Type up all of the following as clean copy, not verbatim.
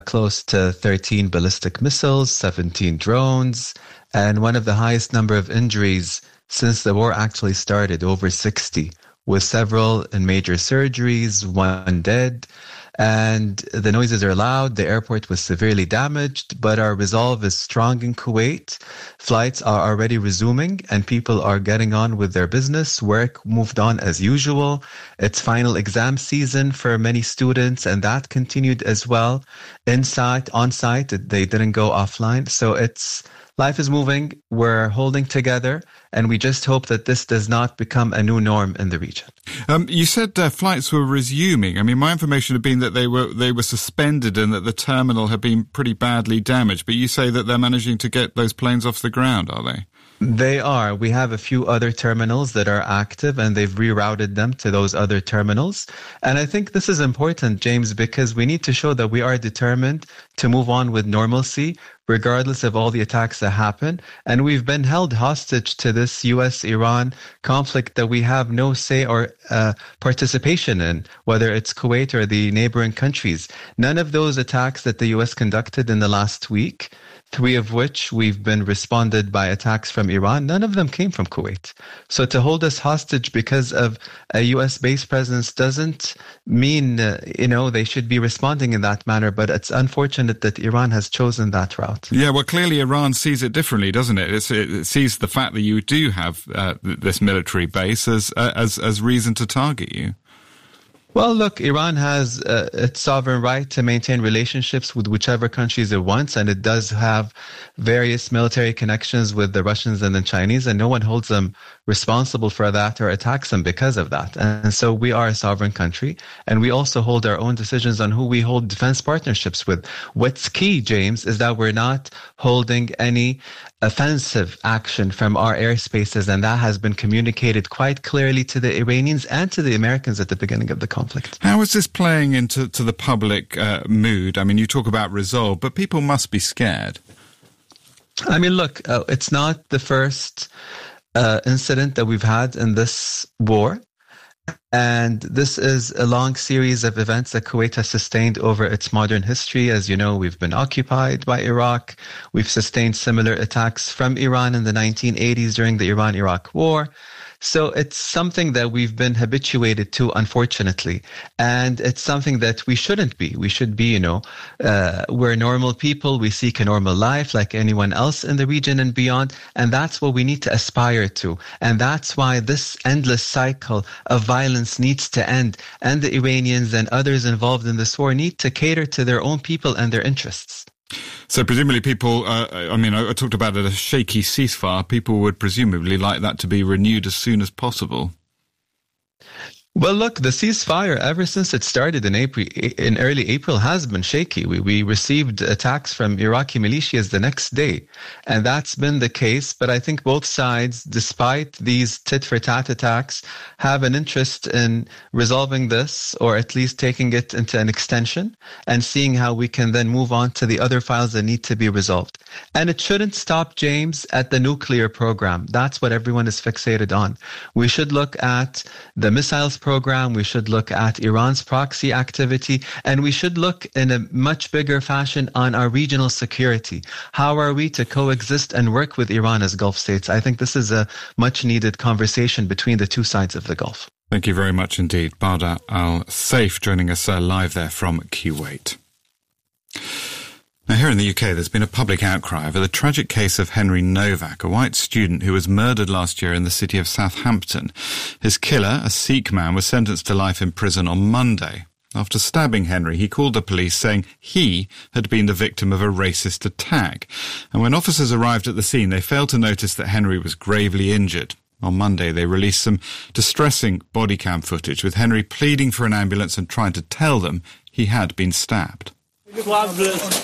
close to 13 ballistic missiles, 17 drones, and one of the highest number of injuries since the war actually started, over 60, with several in major surgeries, one dead. And the noises are loud. The airport was severely damaged, but our resolve is strong in Kuwait. Flights are already resuming and people are getting on with their business. Work moved on as usual. It's final exam season for many students, and that continued as well. On site, they didn't go offline. So life is moving. We're holding together, and we just hope that this does not become a new norm in the region. You said flights were resuming. I mean, my information had been that they were suspended and that the terminal had been pretty badly damaged. But you say that they're managing to get those planes off the ground, are they? They are. We have a few other terminals that are active, and they've rerouted them to those other terminals. And I think this is important, James, because we need to show that we are determined to move on with normalcy, regardless of all the attacks that happen. And we've been held hostage to this US-Iran conflict that we have no say or participation in, whether it's Kuwait or the neighboring countries. None of those attacks that the US conducted in the last week, 3 of which we've been responded by attacks from Iran, none of them came from Kuwait. So to hold us hostage because of a US-based presence doesn't mean, they should be responding in that manner. But it's unfortunate that Iran has chosen that route. Yeah, well, clearly Iran sees it differently, doesn't it? It sees the fact that you do have this military base as reason to target you. Well, look, Iran has its sovereign right to maintain relationships with whichever countries it wants, and it does have various military connections with the Russians and the Chinese, and no one holds them responsible for that or attacks them because of that. And so we are a sovereign country, and we also hold our own decisions on who we hold defense partnerships with. What's key, James, is that we're not holding any offensive action from our airspaces, and that has been communicated quite clearly to the Iranians and to the Americans at the beginning of the conflict. How is this playing into the public mood? I mean, you talk about resolve, but people must be scared. I mean, look, it's not the first incident that we've had in this war. And this is a long series of events that Kuwait has sustained over its modern history. As you know, we've been occupied by Iraq. We've sustained similar attacks from Iran in the 1980s during the Iran-Iraq War. So it's something that we've been habituated to, unfortunately. And it's something that we shouldn't be. We should be, we're normal people. We seek a normal life like anyone else in the region and beyond. And that's what we need to aspire to. And that's why this endless cycle of violence needs to end. And the Iranians and others involved in this war need to cater to their own people and their interests. So presumably people, I talked about a shaky ceasefire. People would presumably like that to be renewed as soon as possible. Well, look, the ceasefire, ever since it started in early April, has been shaky. We received attacks from Iraqi militias the next day, and that's been the case. But I think both sides, despite these tit-for-tat attacks, have an interest in resolving this, or at least taking it into an extension, and seeing how we can then move on to the other files that need to be resolved. And it shouldn't stop, James, at the nuclear program. That's what everyone is fixated on. We should look at the missiles program, we should look at Iran's proxy activity, and we should look in a much bigger fashion on our regional security. How are we to coexist and work with Iran as Gulf states? I think this is a much needed conversation between the two sides of the Gulf. Thank you very much indeed. Badr Al-Saif joining us live there from Kuwait. Now, here in the UK, there's been a public outcry over the tragic case of Henry Novak, a white student who was murdered last year in the city of Southampton. His killer, a Sikh man, was sentenced to life in prison on Monday. After stabbing Henry, he called the police saying he had been the victim of a racist attack. And when officers arrived at the scene, they failed to notice that Henry was gravely injured. On Monday, they released some distressing body cam footage with Henry pleading for an ambulance and trying to tell them he had been stabbed. What's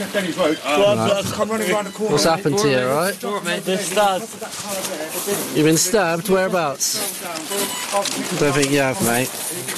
happened to you, right? Been stabbed. You've been stabbed? Whereabouts? Don't think you have, mate.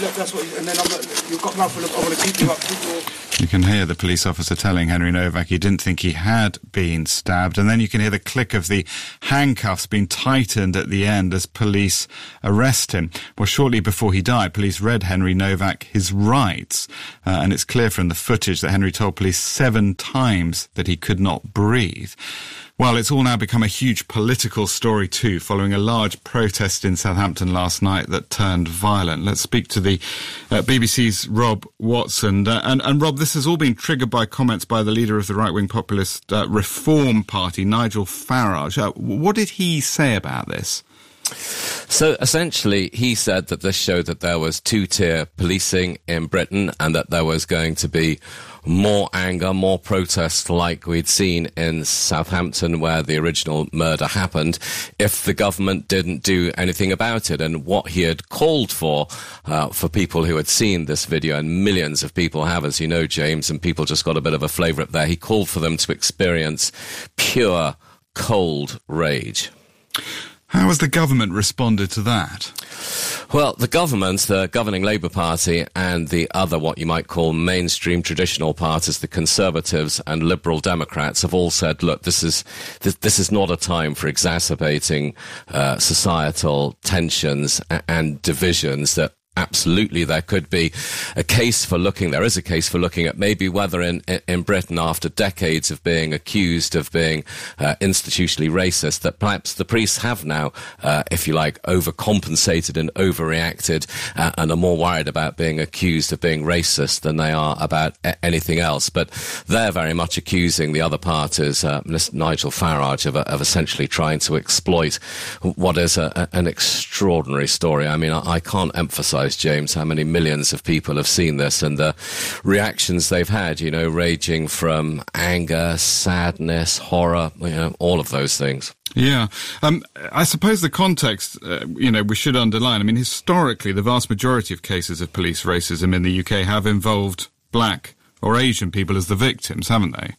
You can hear the police officer telling Henry Novak he didn't think he had been stabbed, and then you can hear the click of the handcuffs being tightened at the end as police arrest him. Well, shortly before he died, police read Henry Novak his rights, and it's clear from the footage that Henry told police 7 times that he could not breathe. Well, it's all now become a huge political story too, following a large protest in Southampton last night that turned violent. Let's speak to the BBC's Rob Watson. And Rob, this has all been triggered by comments by the leader of the right-wing populist Reform Party, Nigel Farage. What did he say about this? So essentially, he said that this showed that there was two-tier policing in Britain and that there was going to be more anger, more protest like we'd seen in Southampton where the original murder happened if the government didn't do anything about it. And what he had called for people who had seen this video, and millions of people have, as you know, James, and people just got a bit of a flavour up there, he called for them to experience pure, cold rage. How has the government responded to that? Well, the government, the governing Labour Party, and the other, what you might call mainstream traditional parties, the Conservatives and Liberal Democrats, have all said, look, this is not a time for exacerbating societal tensions and divisions. That absolutely there could be a case for looking, there is a case for looking at maybe whether in Britain, after decades of being accused of being institutionally racist, that perhaps the priests have now, if you like, overcompensated and overreacted and are more worried about being accused of being racist than they are about anything else. But they're very much accusing the other parties, Nigel Farage, of essentially trying to exploit what is an extraordinary story. I mean, I can't emphasize, James, how many millions of people have seen this and the reactions they've had, you know, ranging from anger, sadness, horror, you know, all of those things. Yeah. I suppose the context, we should underline. I mean, historically, the vast majority of cases of police racism in the UK have involved black or Asian people as the victims, haven't they?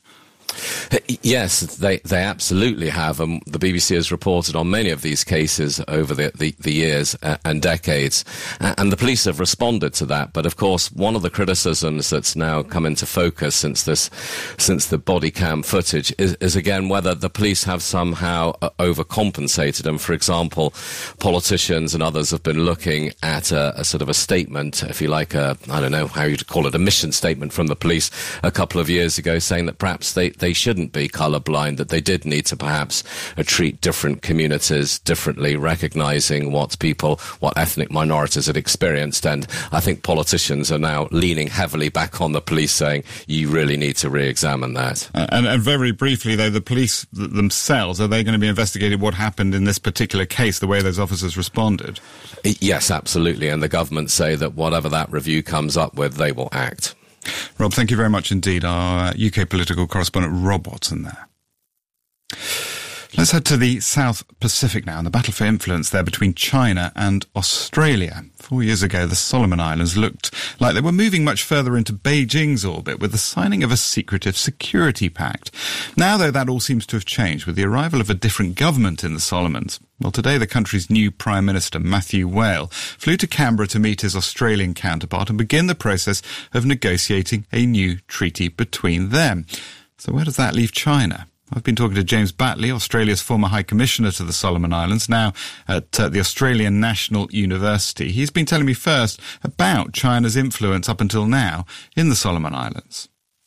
Yes, they absolutely have. And the BBC has reported on many of these cases over the years and decades. And the police have responded to that. But of course, one of the criticisms that's now come into focus since the body cam footage is again whether the police have somehow overcompensated. And for example, politicians and others have been looking at a sort of a statement, if you like, I don't know how you'd call it, a mission statement from the police a couple of years ago, saying that perhaps they shouldn't be colourblind, that they did need to perhaps treat different communities differently, recognising what ethnic minorities had experienced. And I think politicians are now leaning heavily back on the police, saying, you really need to re-examine that. And very briefly, though, the police themselves, are they going to be investigating what happened in this particular case, the way those officers responded? Yes, absolutely. And the government say that whatever that review comes up with, they will act. Rob, thank you very much indeed. Our UK political correspondent, Rob Watson, there. Let's head to the South Pacific now, and the battle for influence there between China and Australia. 4 years ago, the Solomon Islands looked like they were moving much further into Beijing's orbit with the signing of a secretive security pact. Now, though, that all seems to have changed with the arrival of a different government in the Solomons. Well, today the country's new Prime Minister, Matthew Whale, flew to Canberra to meet his Australian counterpart and begin the process of negotiating a new treaty between them. So where does that leave China? I've been talking to James Batley, Australia's former High Commissioner to the Solomon Islands, now at the Australian National University. He's been telling me first about China's influence up until now in the Solomon Islands.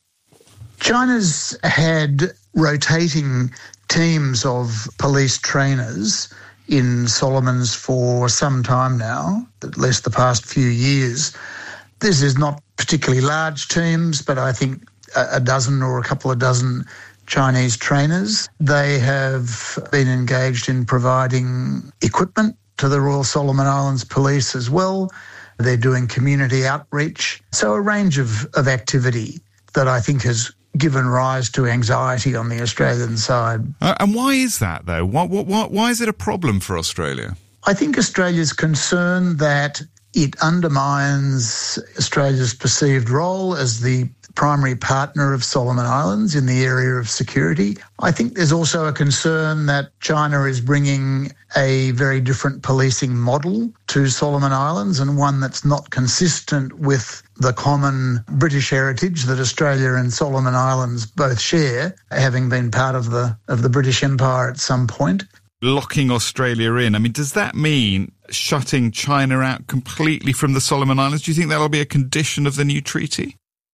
China's had rotating teams of police trainers in Solomons for some time now, at least the past few years. This is not particularly large teams, but I think a dozen or a couple of dozen Chinese trainers. They have been engaged in providing equipment to the Royal Solomon Islands Police as well. They're doing community outreach. So a range of activity that I think has given rise to anxiety on the Australian side. And why is that, though? Why is it a problem for Australia? I think Australia's concerned that it undermines Australia's perceived role as the primary partner of Solomon Islands in the area of security. I think there's also a concern that China is bringing a very different policing model to Solomon Islands, and one that's not consistent with the common British heritage that Australia and Solomon Islands both share, having been part of the British Empire at some point. Locking Australia in, I mean, does that mean shutting China out completely from the Solomon Islands? Do you think that'll be a condition of the new treaty?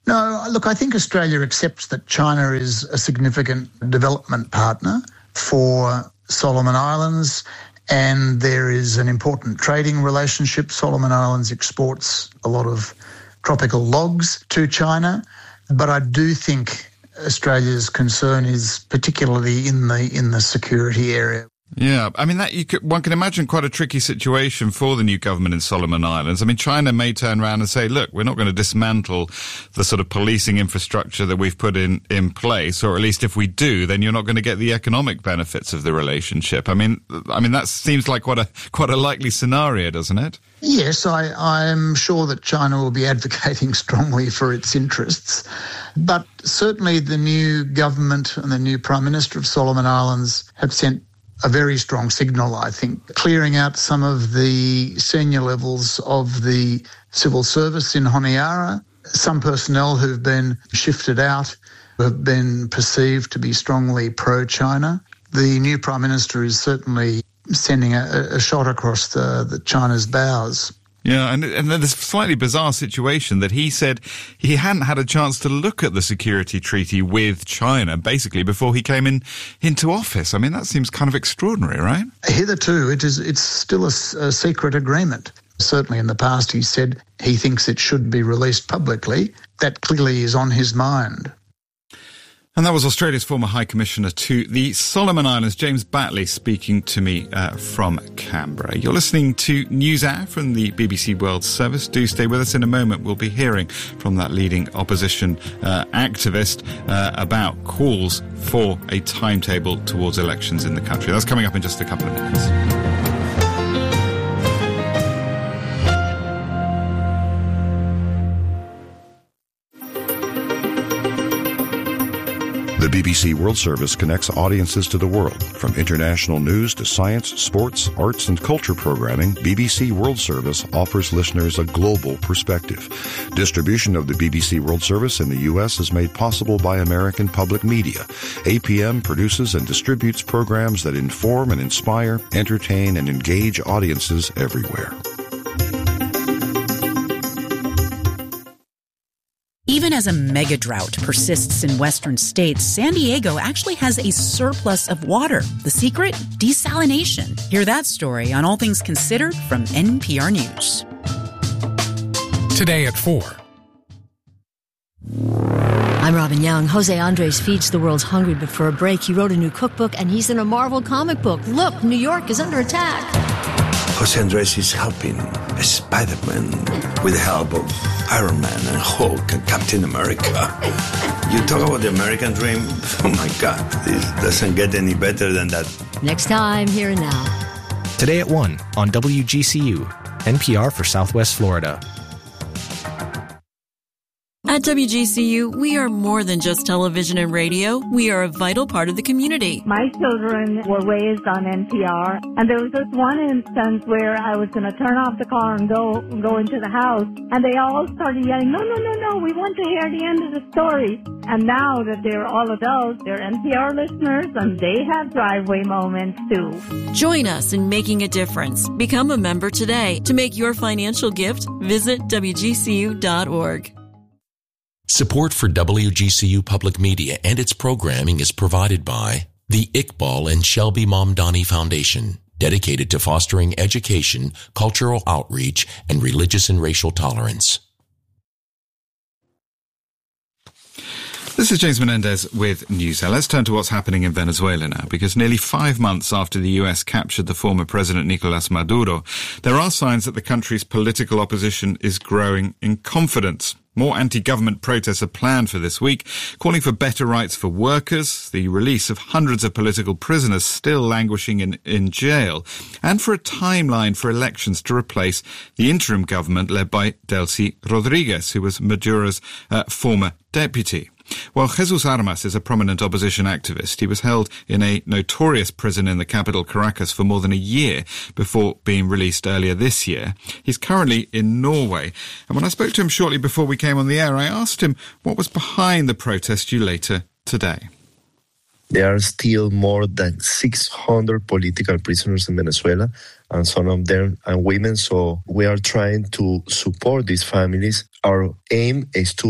No, look, I think Australia accepts that China is a significant development partner for Solomon Islands, and there is an important trading relationship. Solomon Islands exports a lot of tropical logs to China, but I do think Australia's concern is particularly in the security area. Yeah, I mean, one can imagine quite a tricky situation for the new government in Solomon Islands. I mean, China may turn around and say, look, we're not going to dismantle the sort of policing infrastructure that we've put in place, or at least if we do, then you're not going to get the economic benefits of the relationship. I mean, that seems like quite a likely scenario, doesn't it? Yes, I'm sure that China will be advocating strongly for its interests, but certainly the new government and the new Prime Minister of Solomon Islands have sent a very strong signal, I think, clearing out some of the senior levels of the civil service in Honiara. Some personnel who've been shifted out have been perceived to be strongly pro-China. The new Prime Minister is certainly sending a shot across the China's bows. Yeah, and then there's a slightly bizarre situation that he said he hadn't had a chance to look at the security treaty with China, basically, before he came into office. I mean, that seems kind of extraordinary, right? Hitherto, it's still a secret agreement. Certainly in the past, he said he thinks it should be released publicly. That clearly is on his mind. And that was Australia's former High Commissioner to the Solomon Islands, James Batley, speaking to me from Canberra. You're listening to NewsHour from the BBC World Service. Do stay with us. In a moment, we'll be hearing from that leading opposition activist about calls for a timetable towards elections in the country. That's coming up in just a couple of minutes. The BBC World Service connects audiences to the world. From international news to science, sports, arts, and culture programming, BBC World Service offers listeners a global perspective. Distribution of the BBC World Service in the U.S. is made possible by American Public Media. APM produces and distributes programs that inform and inspire, entertain, and engage audiences everywhere. Even as a mega drought persists in western states, San Diego actually has a surplus of water. The secret? Desalination. Hear that story on All Things Considered from NPR News. Today at 4. I'm Robin Young. Jose Andres feeds the world's hungry, but for a break, he wrote a new cookbook, and he's in a Marvel comic book. Look, New York is under attack. Jose Andres is helping Spider-Man with the help of Iron Man and Hulk and Captain America. You talk about the American dream? Oh my God, this doesn't get any better than that. Next time, Here and Now. Today at 1 on WGCU, NPR for Southwest Florida. At WGCU, we are more than just television and radio. We are a vital part of the community. My children were raised on NPR, and there was this one instance where I was going to turn off the car and go into the house, and they all started yelling, no, we want to hear the end of the story. And now that they're all adults, they're NPR listeners, and they have driveway moments too. Join us in making a difference. Become a member today. To make your financial gift, visit WGCU.org. Support for WGCU Public Media and its programming is provided by the Iqbal and Shelby Mamdani Foundation, dedicated to fostering education, cultural outreach, and religious and racial tolerance. This is James Menendez with News. Let's turn to what's happening in Venezuela now, because nearly 5 months after the U.S. captured the former President Nicolás Maduro, there are signs that the country's political opposition is growing in confidence. More anti-government protests are planned for this week, calling for better rights for workers, the release of hundreds of political prisoners still languishing in jail, and for a timeline for elections to replace the interim government led by Delcy Rodriguez, who was Maduro's former deputy. Well, Jesus Armas is a prominent opposition activist. He was held in a notorious prison in the capital, Caracas, for more than a year before being released earlier this year. He's currently in Norway. And when I spoke to him shortly before we came on the air, I asked him what was behind the protest due later today. There are still more than 600 political prisoners in Venezuela, and some of them are women. So we are trying to support these families. Our aim is to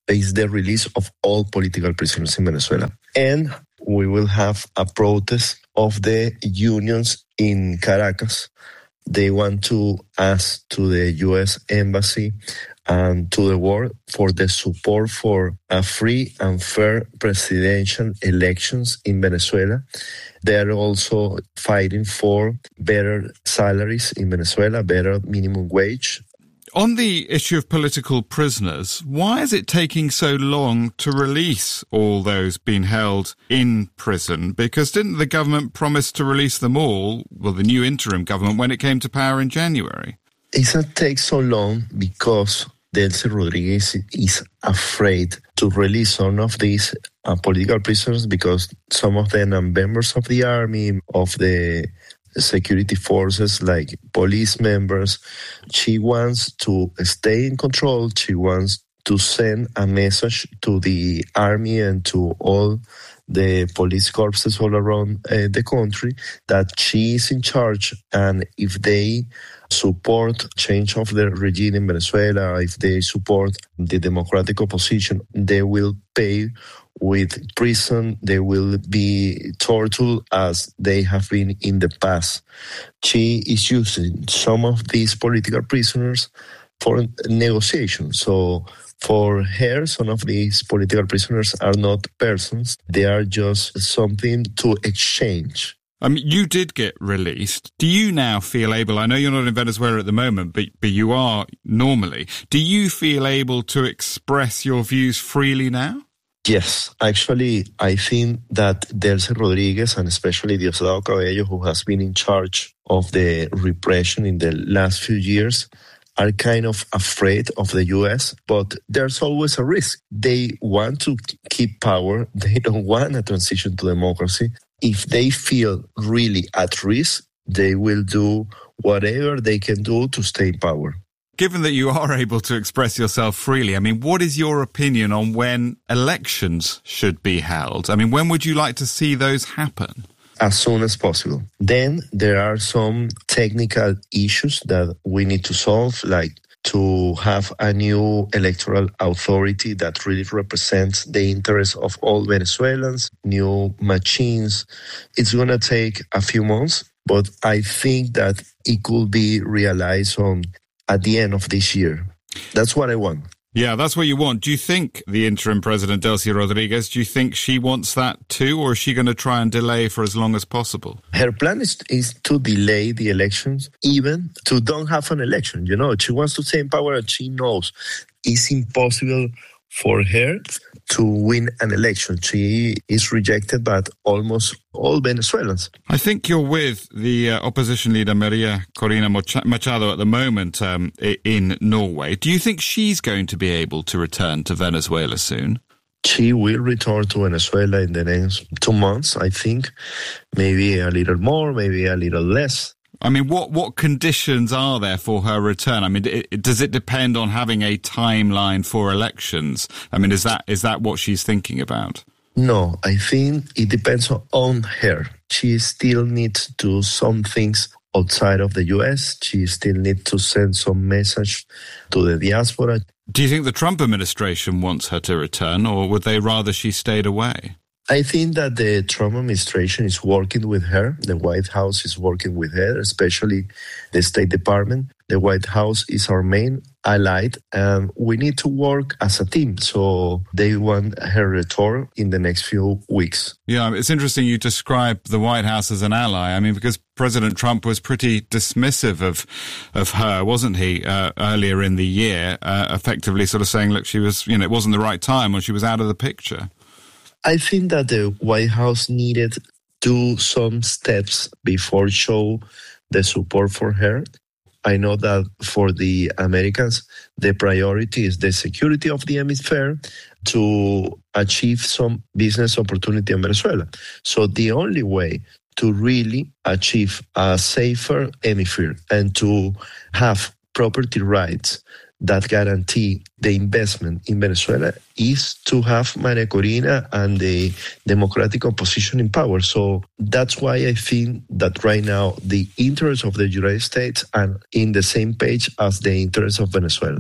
is the release of all political prisoners in Venezuela. And we will have a protest of the unions in Caracas. They want to ask to the U.S. Embassy and to the world for the support for a free and fair presidential elections in Venezuela. They are also fighting for better salaries in Venezuela, better minimum wage. On the issue of political prisoners, why is it taking so long to release all those being held in prison? Because didn't the government promise to release them all, well, the new interim government, when it came to power in January? It's not take so long because Delcy Rodriguez is afraid to release some of these political prisoners because some of them are members of the army, of the security forces, like police members. She wants to stay in control. She wants to send a message to the army and to all the police corpses all around the country that she is in charge, and if they support change of the regime in Venezuela, if they support the democratic opposition, they will pay with prison, they will be tortured as they have been in the past. She is using some of these political prisoners for negotiation. So for her, some of these political prisoners are not persons. They are just something to exchange. You did get released. Do you now feel able, I know you're not in Venezuela at the moment, but you are normally. Do you feel able to express your views freely now? Yes, actually, I think that Delcy Rodriguez and especially Diosdado Cabello, who has been in charge of the repression in the last few years, are kind of afraid of the U.S., but there's always a risk. They want to keep power. They don't want a transition to democracy. If they feel really at risk, they will do whatever they can do to stay in power. Given that you are able to express yourself freely, what is your opinion on when elections should be held? When would you like to see those happen? As soon as possible. Then there are some technical issues that we need to solve, like to have a new electoral authority that really represents the interests of all Venezuelans, new machines. It's going to take a few months, but I think that it could be realized at the end of this year. That's what I want. Yeah, that's what you want. Do you think the interim president, Delcy Rodriguez, do you think she wants that too, or is she going to try and delay for as long as possible? Her plan is to delay the elections, even to don't have an election. She wants to stay in power, and she knows it's impossible for her to win an election. She is rejected by almost all Venezuelans. I think you're with the opposition leader Maria Corina Machado at the moment in Norway. Do you think she's going to be able to return to Venezuela soon? She will return to Venezuela in the next 2 months, I think. Maybe a little more, maybe a little less. What conditions are there for her return? Does it depend on having a timeline for elections? Is that what she's thinking about? No, I think it depends on her. She still needs to do some things outside of the U.S. She still needs to send some message to the diaspora. Do you think the Trump administration wants her to return, or would they rather she stayed away? I think that the Trump administration is working with her. The White House is working with her, especially the State Department. The White House is our main ally, and we need to work as a team. So they want her return in the next few weeks. Yeah, it's interesting you describe the White House as an ally. Because President Trump was pretty dismissive of her, wasn't he, earlier in the year, effectively sort of saying, look, she was, it wasn't the right time or she was out of the picture. I think that the White House needed to do some steps before show the support for her. I know that for the Americans, the priority is the security of the hemisphere to achieve some business opportunity in Venezuela. So the only way to really achieve a safer hemisphere and to have property rights that guarantee the investment in Venezuela is to have Maria Corina and the democratic opposition in power. So that's why I think that right now the interests of the United States are in the same page as the interests of Venezuelans.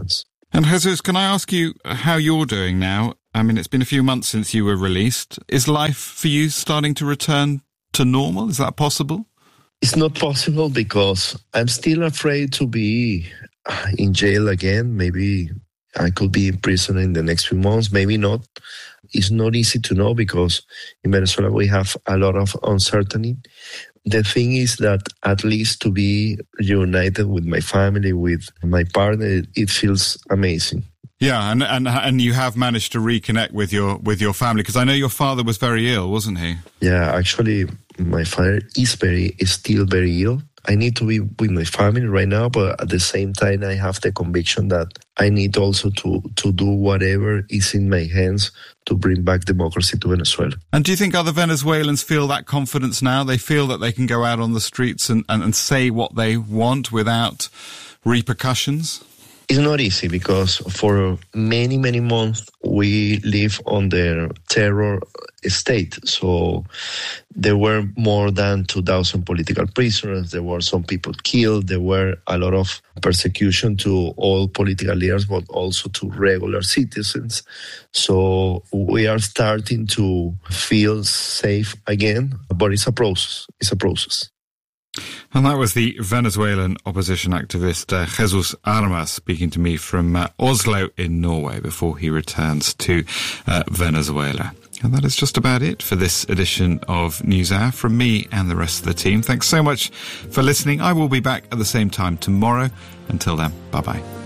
And Jesus, can I ask you how you're doing now? I mean, it's been a few months since you were released. Is life for you starting to return to normal? Is that possible? It's not possible because I'm still afraid to be in jail again. Maybe I could be in prison in the next few months, maybe not. It's not easy to know because in Venezuela we have a lot of uncertainty. The thing is that at least to be reunited with my family, with my partner, it feels amazing. Yeah, and you have managed to reconnect with your family, because I know your father was very ill, wasn't he? Yeah, actually, my father is still very ill. I need to be with my family right now, but at the same time, I have the conviction that I need also to do whatever is in my hands to bring back democracy to Venezuela. And do you think other Venezuelans feel that confidence now? They feel that they can go out on the streets and say what they want without repercussions? It's not easy because for many, many months we live under terror state. So there were more than 2,000 political prisoners. There were some people killed. There were a lot of persecution to all political leaders, but also to regular citizens. So we are starting to feel safe again, but it's a process. It's a process. And that was the Venezuelan opposition activist Jesus Armas speaking to me from Oslo in Norway before he returns to Venezuela. And that is just about it for this edition of NewsHour from me and the rest of the team. Thanks so much for listening. I will be back at the same time tomorrow. Until then, bye-bye.